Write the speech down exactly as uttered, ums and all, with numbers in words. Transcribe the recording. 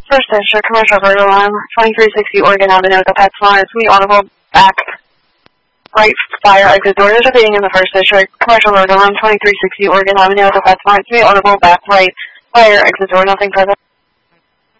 First District, Commercial Road Alarm, twenty-three sixty Oregon Avenue, the PetSmart, Sweet Audible, back, right, fire, exit door. There's a being in the First District, Commercial Road Alarm, twenty-three sixty Oregon Avenue, the PetSmart, Sweet Audible, back, right, fire, exit door, nothing further.